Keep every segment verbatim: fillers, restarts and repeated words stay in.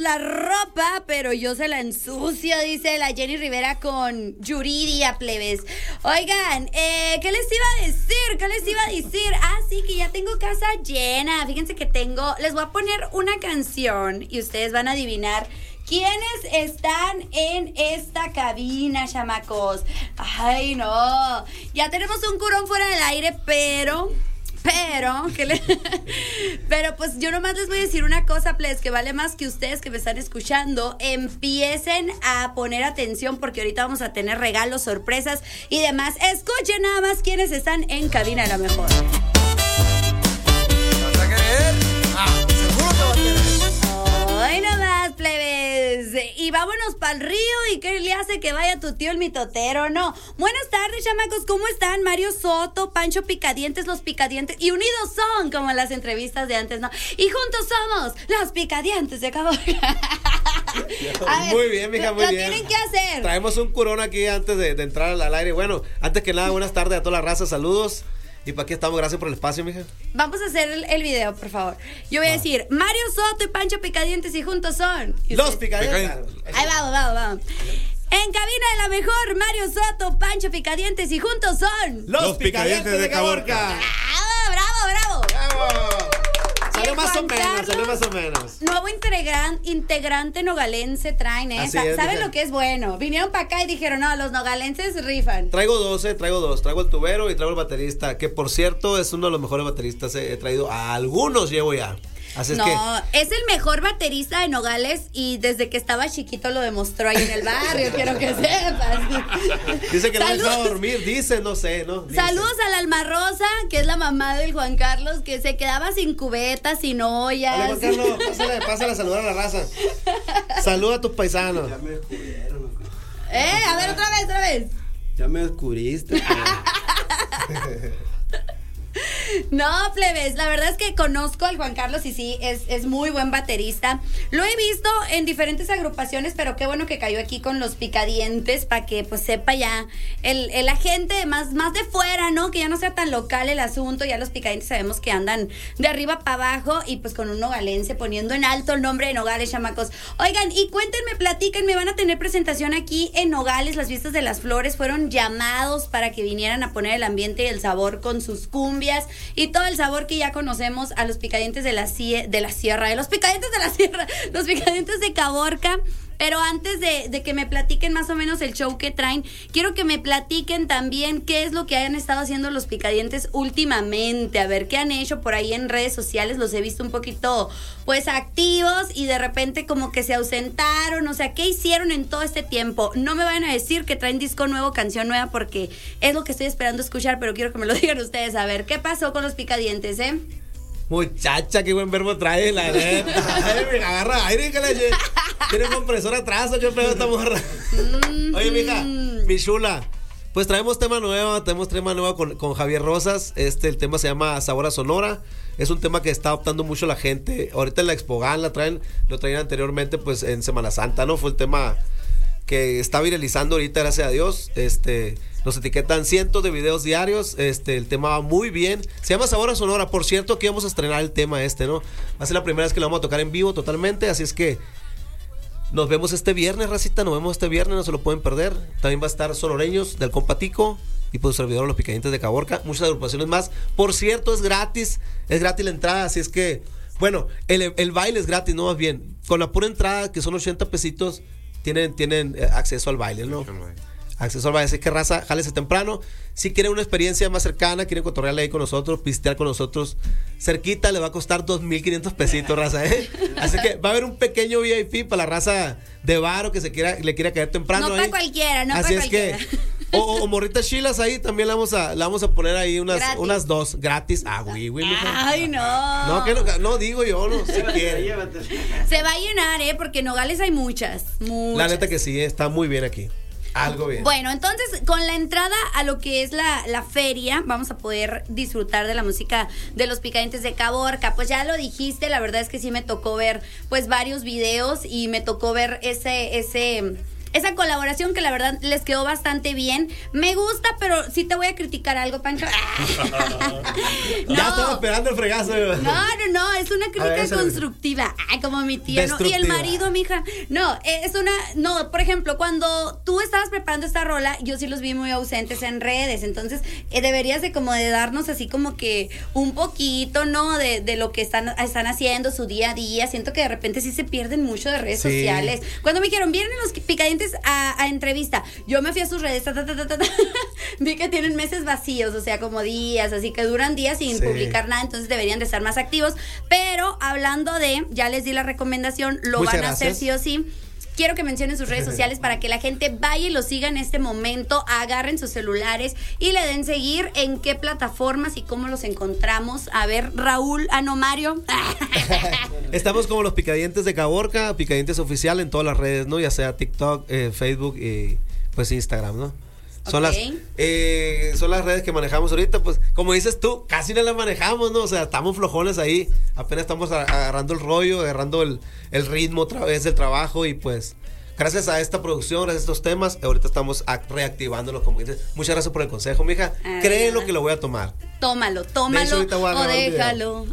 la ropa, pero yo se la ensucio, dice la Jenny Rivera con Yuridia, plebes. Oigan, eh, ¿qué les iba a decir? ¿Qué les iba a decir? Ah, sí, que ya tengo casa llena. Fíjense que tengo, les voy a poner una canción y ustedes van a adivinar quiénes están en esta cabina, chamacos. Ay, no. Ya tenemos un curón fuera del aire, pero... Pero, que le, pero pues yo nomás les voy a decir una cosa, please, que vale más que ustedes que me están escuchando empiecen a poner atención porque ahorita vamos a tener regalos, sorpresas y demás. Escuchen nada más quiénes están en cabina a lo mejor. ¿Vas a querer? Ah, seguro te va a querer. Hoy nomás, plebes. Y vámonos para el río. ¿Y qué le hace que vaya tu tío el mitotero? No. Buenas tardes, chamacos. ¿Cómo están? Mario Soto, Pancho Picadientes, los Picadientes. Y unidos son, como en las entrevistas de antes, ¿no? Y juntos somos los Picadientes de Caborca. Muy bien, mija, muy lo bien. Lo tienen que hacer. Traemos un curón aquí antes de, de entrar al, al aire. Bueno, antes que nada, buenas tardes a toda la raza. Saludos. Y para aquí estamos, gracias por el espacio, mija. Vamos a hacer el, el video, por favor. Yo voy a decir, Mario Soto y Pancho Picadientes y juntos son. Y los ustedes, Picadientes. Ahí vamos, vamos, vamos. En cabina de la mejor, Mario Soto, Pancho Picadientes y juntos son. Los, Los Picadientes, Picadientes de de Caborca. ¡Bravo, bravo, bravo! ¡Bravo! Salió más o Juan menos, Carlos, salió más o menos. Nuevo integran, integrante nogalense traen, ¿eh? Así es, ¿Saben mija. lo que es bueno? Vinieron para acá y dijeron, no, los nogalenses rifan. Traigo dos, eh, traigo dos. Traigo el tubero y traigo el baterista, que por cierto es uno de los mejores bateristas. eh, He traído a algunos, llevo ya. Así es No, que... es el mejor baterista de Nogales y desde que estaba chiquito lo demostró ahí en el barrio, quiero que sepas. Dice que no Saludos. dejaba dormir, dice, no sé, ¿no? Dice. Saludos a la Alma Rosa, que es la mamá del Juan Carlos, que se quedaba sin cubetas, sin ollas. Dale, Juan Carlos, pásale, pásale a saludar a la raza. Saluda a tus paisanos. Ya me descubrieron. Eh, a ver, otra vez, otra vez. Ya me descubriste. No, plebes, la verdad es que conozco al Juan Carlos y sí, es, es muy buen baterista. Lo he visto en diferentes agrupaciones, pero qué bueno que cayó aquí con los Picadientes para que pues sepa ya el, el agente más, más de fuera, ¿no? Que ya no sea tan local el asunto, ya los Picadientes sabemos que andan de arriba para abajo y pues con un nogalense poniendo en alto el nombre de Nogales, chamacos. Oigan, y cuéntenme, platíquenme, van a tener presentación aquí en Nogales, las Fiestas de las Flores, fueron llamados para que vinieran a poner el ambiente y el sabor con sus cumbias y todo el sabor que ya conocemos a los Picadientes de la, cie- de la Sierra, de los Picadientes de la Sierra, los Picadientes de Caborca. Pero antes de, de que me platiquen más o menos el show que traen, quiero que me platiquen también qué es lo que han estado haciendo los Picadientes últimamente. A ver, qué han hecho por ahí en redes sociales. Los he visto un poquito, pues, activos y de repente como que se ausentaron. O sea, ¿qué hicieron en todo este tiempo? No me vayan a decir que traen disco nuevo, canción nueva, porque es lo que estoy esperando escuchar, pero quiero que me lo digan ustedes. A ver, ¿qué pasó con los Picadientes, eh? Muchacha, qué buen verbo trae, la neta. Ay, me agarra aire, que le tiene un compresor atrás, yo pego esta morra. Oye, mija, mi chula, pues traemos tema nuevo, tenemos tema nuevo con, con Javier Rosas. Este, el tema se llama Sabor a Sonora. Es un tema que está adoptando mucho la gente. Ahorita en la Expogan la traen, lo traían anteriormente, pues en Semana Santa, ¿no? Fue el tema que está viralizando ahorita, gracias a Dios. Este, nos etiquetan cientos de videos diarios. Este, el tema va muy bien. Se llama Sabor a Sonora. Por cierto, aquí vamos a estrenar el tema este, ¿no? Va a ser la primera vez que lo vamos a tocar en vivo totalmente. Así es que nos vemos este viernes, racita. Nos vemos este viernes, no se lo pueden perder. También va a estar Sonoreños del Compatico y pues servidor Los Picadientes de Caborca. Muchas agrupaciones más. Por cierto, es gratis. Es gratis la entrada. Así es que, bueno, el, el baile es gratis, no más bien. Con la pura entrada, que son ochenta pesitos, tienen, tienen eh, acceso al baile, ¿no? Acceso al baile, así que raza, jálese temprano. Si quieren una experiencia más cercana, quieren cotorrearle ahí con nosotros, pistear con nosotros cerquita, le va a costar dos mil quinientos pesitos, raza, ¿eh? Así que va a haber un pequeño V I P para la raza de varo que se quiera, le quiera caer temprano. No ahí. para cualquiera, no para Así es cualquiera. que, o, o, o morritas chilas ahí, también le vamos a, le vamos a poner ahí unas, Gratis. unas dos gratis. Ah, güey, güey. Ay, no. No, que no, no digo yo, no, si quieren. Se va a llenar, ¿eh? Porque en Nogales hay muchas, muchas. La neta que sí, está muy bien aquí. Algo bien. Bueno, entonces con la entrada a lo que es la, la feria, vamos a poder disfrutar de la música de los Picadientes de Caborca. Pues ya lo dijiste, la verdad es que sí me tocó ver pues varios videos y me tocó ver ese, ese esa colaboración que la verdad les quedó bastante bien. Me gusta, pero sí te voy a criticar algo, Pancho. No. Ya estaba esperando el fregazo. No, no, no, es una crítica ver, constructiva. Ay, como mi tía, ¿no? Y el marido, mija. No, es una, no, por ejemplo, cuando tú estabas preparando esta rola, yo sí los vi muy ausentes en redes, entonces eh, deberías de como de darnos así como que un poquito, ¿no? De, de lo que están, están haciendo, su día a día. Siento que de repente sí se pierden mucho de redes sí. sociales. Cuando me dijeron, vienen los picadientes a, a entrevista, yo me fui a sus redes, ta, ta, ta, ta, ta, ta. Vi que tienen meses vacíos, o sea, como días, así que duran días sin sí. publicar nada, entonces deberían de estar más activos. Pero hablando de, ya les di la recomendación, lo Muchas van gracias. a hacer sí o sí. Quiero que mencionen sus redes sociales para que la gente vaya y lo siga en este momento, agarren sus celulares y le den seguir. ¿En qué plataformas y cómo los encontramos? A ver, Raúl, Ano Mario. Estamos como los Picadientes de Caborca, Picadientes Oficial en todas las redes, ¿no? Ya sea TikTok, eh, Facebook y pues Instagram, ¿no? Son okay. las eh, son las redes que manejamos ahorita, pues como dices tú, casi no las manejamos, ¿no? O sea, estamos flojones ahí, apenas estamos agarrando el rollo, agarrando el, el ritmo otra vez del trabajo y pues gracias a esta producción, gracias a estos temas, ahorita estamos reactivándolo como dices. Muchas gracias por el consejo, mija. Ah, Créelo que lo voy a tomar. Tómalo, tómalo de hecho, o déjalo.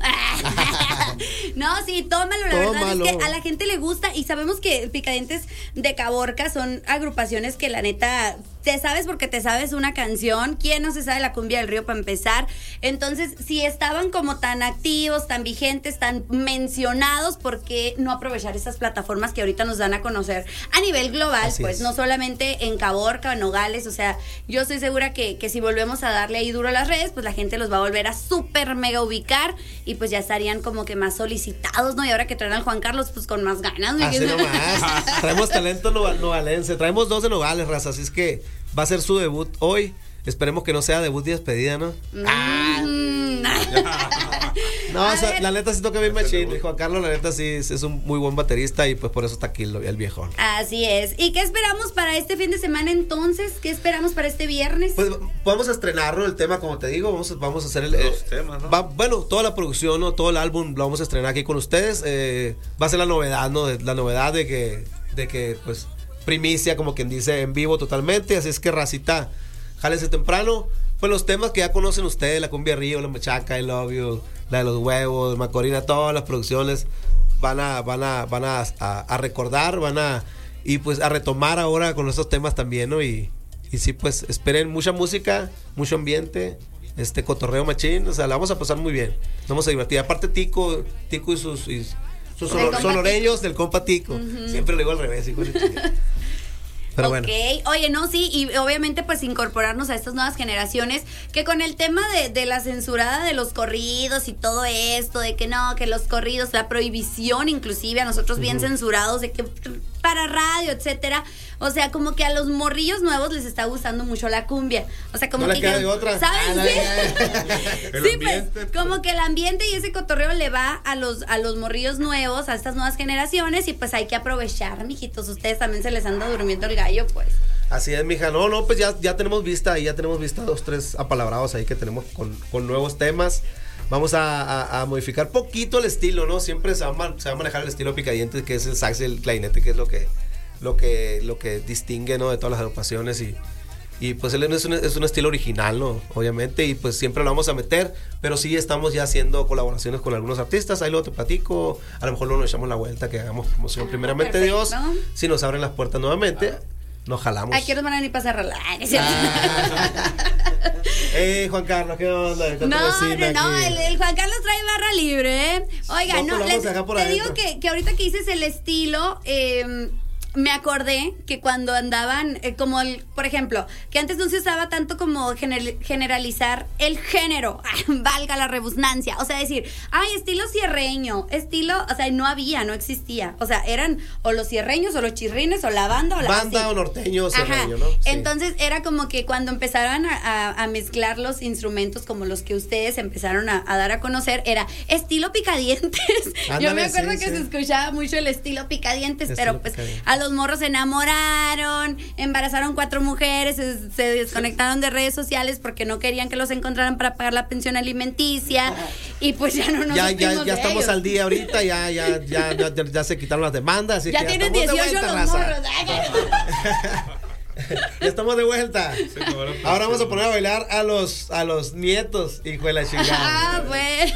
No, sí, tómalo, la tómalo. verdad es que a la gente le gusta y sabemos que Picadientes de Caborca son agrupaciones que la neta te sabes porque te sabes una canción. ¿Quién no se sabe la cumbia del río para empezar? Entonces, si estaban como tan activos, tan vigentes, tan mencionados, ¿por qué no aprovechar estas plataformas que ahorita nos dan a conocer a nivel global? Así pues es. No solamente en Caborca o en Nogales, o sea, yo estoy segura que, que si volvemos a darle ahí duro a las redes, pues la gente los va a volver a súper mega ubicar y pues ya estarían como que más solicitados, ¿no? Y ahora que traen al Juan Carlos, pues con más ganas. Así nomás. Traemos talento nogalense, traemos dos de Nogales, raza, así es que va a ser su debut hoy. Esperemos que no sea debut y despedida, ¿no? Mm. Ah. No, o sea, la neta sí toca bien machín. Juan Carlos, la neta sí es, es un muy buen baterista y pues por eso está aquí el, el viejón. Así es. ¿Y qué esperamos para este fin de semana entonces? ¿Qué esperamos para este viernes? Pues vamos a estrenarlo, el tema, como te digo. Vamos, vamos a hacer el, los temas, ¿no? Va, bueno, toda la producción, ¿no? Todo el álbum lo vamos a estrenar aquí con ustedes. Eh, va a ser la novedad, ¿no? De, la novedad de que, de que, pues, primicia, como quien dice, en vivo totalmente. Así es que, racita, jálense temprano. Pues los temas que ya conocen ustedes, la cumbia río, la machaca, I Love You, la de los huevos, Macorina, todas las producciones van a, van a, van a, a, a recordar, van a, y pues a retomar ahora con estos temas también, ¿no? Y, y sí, pues esperen mucha música, mucho ambiente, este cotorreo machín, o sea, la vamos a pasar muy bien, nos vamos a divertir. Aparte Tico, Tico y sus, y sus sonor, sonoreños del compa Tico, uh-huh. Siempre lo digo al revés, hijo de chica. Pero ok, bueno. Oye, no, sí, y obviamente pues incorporarnos a estas nuevas generaciones que con el tema de, de la censurada de los corridos y todo esto, de que no, que los corridos, la prohibición inclusive a nosotros bien uh-huh. censurados, de que para radio, etcétera, o sea, como que a los morrillos nuevos les está gustando mucho la cumbia, o sea, como no que le queda de otra. ¿sabes? Ah, sí, sí pues, como que el ambiente y ese cotorreo le va a los a los morrillos nuevos, a estas nuevas generaciones y pues hay que aprovechar, mijitos, ustedes también se les anda durmiendo el gallo, pues. Así es, mija, no, no, pues ya, ya tenemos vista ahí, ya tenemos vista dos, tres apalabrados ahí que tenemos con, con nuevos temas. Vamos a, a, a modificar poquito el estilo, ¿no? Siempre se va, a, se va a manejar el estilo Picadientes, que es el sax y el clarinete, que es lo que lo que lo que distingue, ¿no? De todas las agrupaciones y, y pues él es un, es un estilo original, ¿no? Obviamente, y pues siempre lo vamos a meter, pero sí estamos ya haciendo colaboraciones con algunos artistas, ahí luego te platico, a lo mejor luego nos echamos la vuelta, que hagamos promoción, ah, primeramente perfecto. Dios, si nos abren las puertas nuevamente, nos jalamos. Aquí nos van a venir para cerrar. Ah. Eh, Juan Carlos, ¿qué onda? No, no, no, el, el Juan Carlos trae barra libre, ¿eh? Oiga, no, no les, te adentro. digo que, que ahorita que dices el estilo, eh, me acordé que cuando andaban, eh, como el, por ejemplo, que antes no se usaba tanto como gener, generalizar el género, valga la redundancia, o sea, decir, ay, estilo cierreño, estilo, o sea, no había, no existía, o sea, eran o los cierreños o los chirrines o la banda o la banda así. O norteño o cierreño, ¿no? Sí. Entonces era como que cuando empezaron a, a, a mezclar los instrumentos como los que ustedes empezaron a, a dar a conocer, era estilo Picadientes. Ándale, yo me acuerdo sí, que sí. se escuchaba mucho el estilo Picadientes, estilo pero pues Picadientes. A los morros se enamoraron, embarazaron cuatro mujeres, se, se desconectaron de redes sociales porque no querían que los encontraran para pagar la pensión alimenticia y pues ya no nos Ya, supimos ya, de ya estamos ellos. al día ahorita, ya, ya, ya, ya, ya, ya se quitaron las demandas. Así Ya que tienen estamos de dieciocho vuelta, los raza. morros. Ya estamos de vuelta. Ahora vamos a poner a bailar a los a los nietos, hijo de la chingada. Ah, bueno.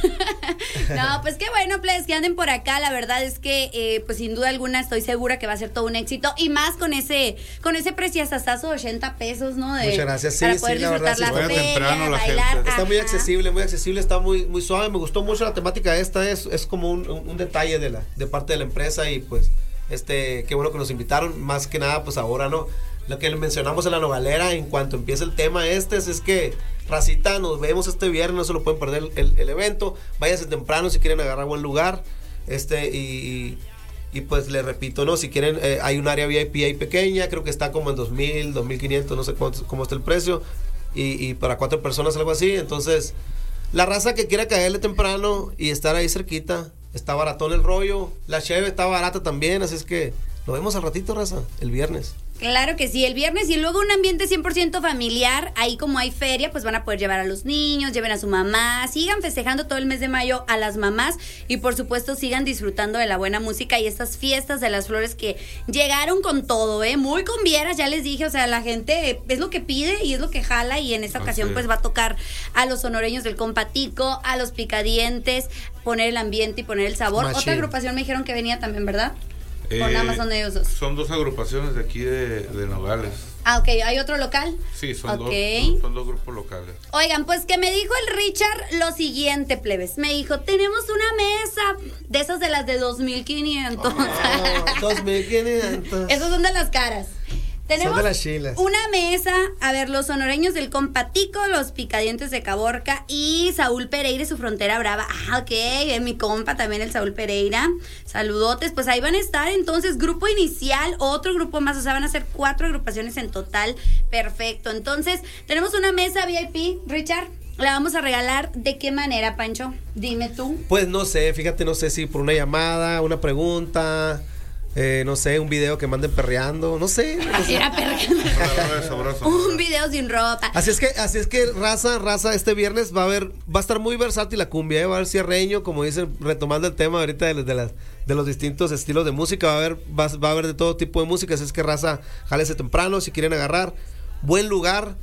No, pues qué bueno, plebes, que anden por acá. La verdad es que, eh, pues sin duda alguna, estoy segura que va a ser todo un éxito. Y más con ese con ese preciazazazo de ochenta pesos, ¿no? De, Muchas gracias. Sí, para sí, poder la verdad, disfrutar sí, la bueno, feria, temprano la bailar. gente. Está muy Ajá. accesible, muy accesible, está muy muy suave. Me gustó mucho la temática esta, es, es como un, un, un detalle de la de parte de la empresa y pues este qué bueno que nos invitaron. Más que nada, pues ahora no. Lo que le mencionamos en la nogalera en cuanto empiece el tema este es, es que racita, nos vemos este viernes, no se lo pueden perder el, el, el evento, váyanse temprano si quieren agarrar buen lugar, este y, y pues les repito, no, si quieren eh, hay un área V I P ahí pequeña, creo que está como en dos mil, dos mil quinientos, no sé cuánto, cómo está el precio y, y para cuatro personas algo así, entonces la raza que quiera caerle temprano y estar ahí cerquita, está baratón el rollo, la cheve está barata también, así es que nos vemos al ratito, raza, el viernes. Claro que sí, el viernes y luego un ambiente cien por ciento familiar, ahí como hay feria, pues van a poder llevar a los niños, lleven a su mamá, sigan festejando todo el mes de mayo a las mamás y por supuesto sigan disfrutando de la buena música y estas fiestas de las flores que llegaron con todo, ¿eh? Muy con vieras, ya les dije, o sea, la gente es lo que pide y es lo que jala y en esta ocasión pues va a tocar a los sonoreños del Compatico, a los Picadientes, poner el ambiente y poner el sabor. Machín. Otra agrupación me dijeron que venía también, ¿verdad? Eh, ¿O nada más son de ellos dos? Son dos agrupaciones de aquí de, de Nogales. Ah, ok, ¿hay otro local? Sí, son, Ok. dos, son dos grupos locales. Oigan, pues que me dijo el Richard lo siguiente, plebes. Me dijo, tenemos una mesa de esas de las de dos mil quinientos. Oh, dos mil quinientos. Esos son de las caras. Tenemos de las chilas. una mesa, a ver, los sonoreños del Compatico, los Picadientes de Caborca y Saúl Pereira y su Frontera Brava. Ah, ok, es mi compa también el Saúl Pereira. Saludotes, pues ahí van a estar entonces grupo inicial, otro grupo más, o sea, van a ser cuatro agrupaciones en total. Perfecto, entonces tenemos una mesa V I P, Richard. ¿La vamos a regalar de qué manera, Pancho? Dime tú. Pues no sé, fíjate, no sé si por una llamada, una pregunta, eh, no sé, un video que manden perreando, no sé. Era perra. Sabroso, sabroso. Un video sin ropa. Así es que, así es que raza, raza, este viernes va a haber, va a estar muy versátil la cumbia, ¿eh? Va a haber cierreño, como dicen, retomando el tema ahorita de, de las de los distintos estilos de música, va a haber, va, va a haber de todo tipo de música, así es que raza, jálese temprano si quieren agarrar, buen lugar,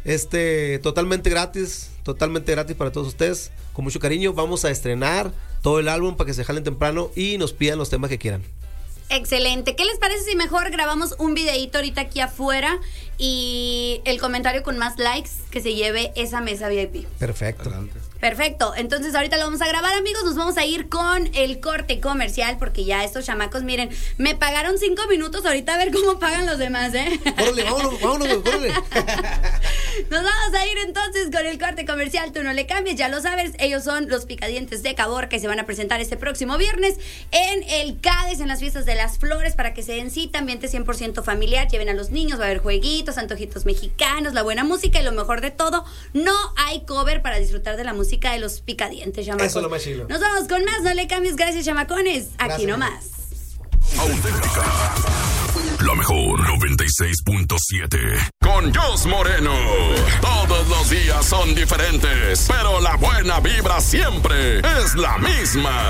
este, totalmente gratis, totalmente gratis para todos ustedes, con mucho cariño, vamos a estrenar todo el álbum para que se jalen temprano y nos pidan los temas que quieran. Excelente. ¿Qué les parece si mejor grabamos un videíto ahorita aquí afuera y el comentario con más likes que se lleve esa mesa V I P? Perfecto. Adelante. Perfecto, entonces ahorita lo vamos a grabar, amigos, nos vamos a ir con el corte comercial porque ya estos chamacos, miren, me pagaron cinco minutos, ahorita a ver cómo pagan los demás, ¿eh? Órale, vámonos, vámonos, órale. Nos vamos a ir entonces con el corte comercial, tú no le cambies, ya lo sabes, ellos son los Picadientes de Caborca y se van a presentar este próximo viernes en el CADES, en las fiestas de las flores, para que se den cita, ambiente cien por ciento familiar, lleven a los niños, va a haber jueguitos, antojitos mexicanos, la buena música y lo mejor de todo, no hay cover para disfrutar de la música de los Picadientes, chamacos. Eso es lo más chido. Nos vamos con más, no le cambies, gracias, chamacones, aquí Gracias. nomás. Auténtica. La mejor noventa y seis punto siete. Con Jos Moreno. Todos los días son diferentes, pero la buena vibra siempre es la misma.